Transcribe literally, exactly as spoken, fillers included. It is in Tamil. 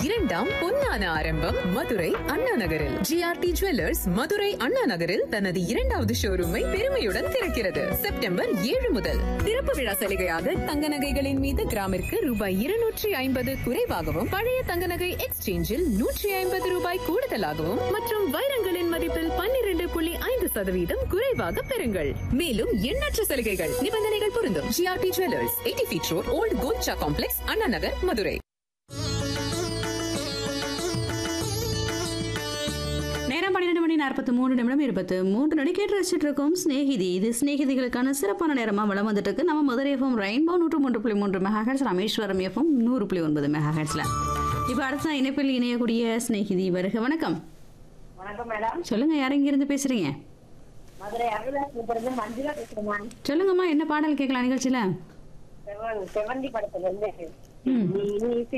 இரண்டாம் பொன்னான ஆரம்பம் மதுரை அண்ணா நகரில். ஜிஆர்டி ஜுவல்லர்ஸ் மதுரை அண்ணா நகரில் தனது இரண்டாவது ஷோரூமை பெருமையுடன் திறக்கிறது. செப்டம்பர் ஏழு முதல் திறப்பு விழா சலுகையாக தங்க நகைகளின் மீது கிராமிற்கு ரூபாய் இருநூற்றி ஐம்பது குறைவாகவும், பழைய தங்க நகை எக்ஸ்சேஞ்சில் நூற்றி ஐம்பது ரூபாய் கூடுதலாகவும் மற்றும் வைரங்களின் மதிப்பில் பன்னிரண்டு புள்ளி ஐந்து சதவீதம் குறைவாக பெறுங்கள். மேலும் எண்ணற்ற சலுகைகள், நிபந்தனைகள் பொருந்தும். GRT jewellers, eighty feet road, volt Golcha complex, Anna Nagar, Madurai. நேரம் பன்னிரண்டு மணி நாற்பத்தி மூணு நிமிடம் இருபத்து மூன்று நடி கேட்டு ரசிச்சுட்டு இருக்கோம் ஸ்நேகிதி. இது ஸ்நேகிதிகளுக்கான சிறப்பான நேரமா வளம் வந்துட்டு இருக்கு. நம்ம மதுரை எஃப்எம் ரெயின்போ நூற்று மூன்று புள்ளி மூன்று மெகாஹெட்ஸ், ராமேஸ்வரம் எஃப்எம் நூறு புள்ளி ஒன்பது மெகாஹெட்ஸ்ல. இப்ப அடுத்த இணைப்பில் இணையக்கூடிய ஸ்நேகிதி வருக. வணக்கம். வணக்கம் மேடம். சொல்லுங்க, யார் இங்க இருந்து பேசுறீங்க? மதுரை அருளாசிலிருந்து மஞ்சுளா பேசுறேன். சொல்லுங்கம்மா, என்ன பாடல் கேட்கலாம் நிகழ்ச்சியில? செவந்தி படத்துல இருந்து